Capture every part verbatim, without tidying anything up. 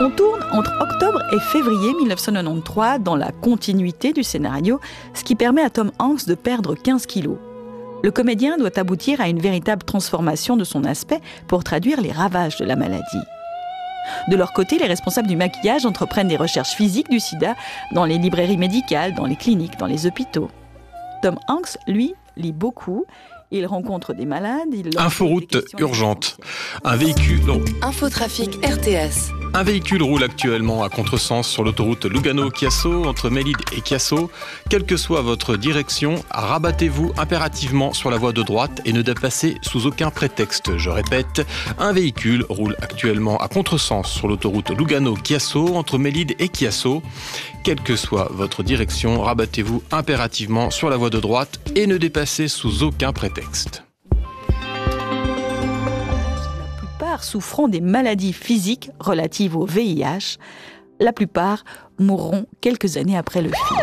On tourne entre octobre et février mille neuf cent quatre-vingt-treize dans la continuité du scénario, ce qui permet à Tom Hanks de perdre quinze kilos. Le comédien doit aboutir à une véritable transformation de son aspect pour traduire les ravages de la maladie. De leur côté, les responsables du maquillage entreprennent des recherches physiques du sida dans les librairies médicales, dans les cliniques, dans les hôpitaux. Tom Hanks, lui, lit beaucoup. Il rencontre des malades. Il Inforoute urgente. Un véhicule... Non. Infotrafic R T S. Un véhicule roule actuellement à contresens sur l'autoroute Lugano-Chiasso, entre Melide et Chiasso. Quelle que soit votre direction, rabattez-vous impérativement sur la voie de droite et ne dépassez sous aucun prétexte. Je répète, un véhicule roule actuellement à contresens sur l'autoroute Lugano-Chiasso, entre Melide et Chiasso. Quelle que soit votre direction, rabattez-vous impérativement sur la voie de droite et ne dépassez sous aucun prétexte. Souffrant des maladies physiques relatives au V I H, la plupart mourront quelques années après le film.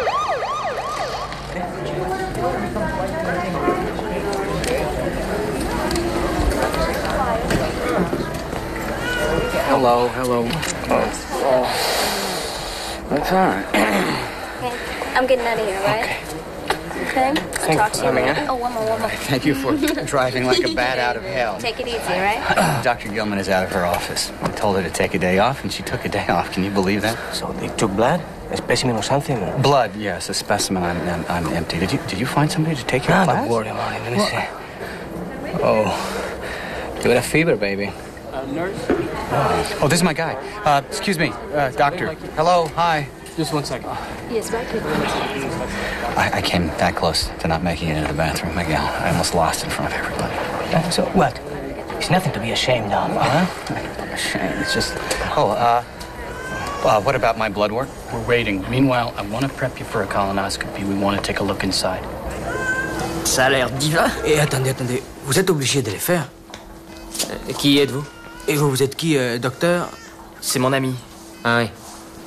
Hello, hello. Oh, oh. That's all right. Okay. I'm getting out of here, right? Okay. Okay. Thanks Talk for to you coming later. in. Oh, one more, one more. Thank you for driving like a bat out of hell. Take it easy, right? Doctor Gilman is out of her office. I told her to take a day off, and she took a day off. Can you believe that? So they took blood? A specimen or something? Blood, yes, a specimen. I'm, I'm, I'm empty. Did you did you find somebody to take your Ah, class? don't worry about it. Let me Well, see. Oh, you got a fever, baby. Uh, nurse? Oh, this is my guy. Uh, excuse me, uh, doctor. Hello, hi. Just one second. Yes, right here. I, I came that close to not making it into the bathroom, Miguel. I almost lost in front of everybody. Uh, so, what? It's nothing to be ashamed of, huh? I'm ashamed. It's just. Oh, uh. Uh, what about my blood work? We're waiting. Meanwhile, I want to prep you for a colonoscopy. We want to take a look inside. Ça a l'air divin. Et attendez, attendez. Vous êtes obligé de les faire. Euh, qui êtes-vous? Et vous, vous êtes qui, euh, docteur? C'est mon ami. Ah oui.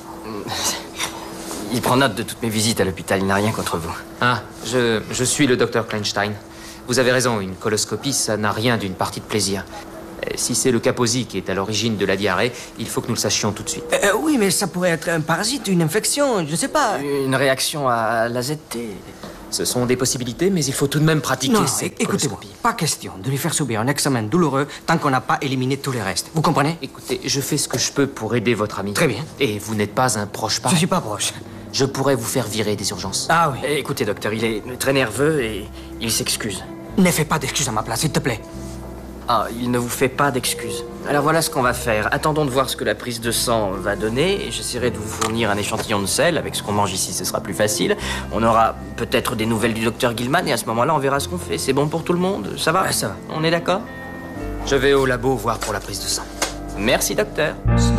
Il prend note de toutes mes visites à l'hôpital, il n'a rien contre vous. Ah, je, je suis le docteur Kleinstein. Vous avez raison, une coloscopie, ça n'a rien d'une partie de plaisir. Si c'est le Kaposi qui est à l'origine de la diarrhée, il faut que nous le sachions tout de suite. Euh, oui, mais ça pourrait être un parasite, une infection, je sais pas. Une réaction à l'A Z T. Ce sont des possibilités, mais il faut tout de même pratiquer Non, cette écoutez-moi, coloscopie. pas question de lui faire subir un examen douloureux tant qu'on n'a pas éliminé tous les restes. Vous comprenez? Écoutez, je fais ce que je peux pour aider votre ami. Très bien. Et vous n'êtes pas un proche parent. Je suis pas proche. Je pourrais vous faire virer des urgences. Ah oui. Eh, Écoutez, docteur, il est très nerveux et il s'excuse. Ne fais pas d'excuses à ma place, s'il te plaît. Ah, il ne vous fait pas d'excuses. Alors voilà ce qu'on va faire. Attendons de voir ce que la prise de sang va donner. J'essaierai de vous fournir un échantillon de sel. Avec ce qu'on mange ici, ce sera plus facile. On aura peut-être des nouvelles du docteur Gilman et à ce moment-là, on verra ce qu'on fait. C'est bon pour tout le monde? Ça va? Ouais, ça va. On est d'accord? Je vais au labo voir pour la prise de sang. Merci, docteur.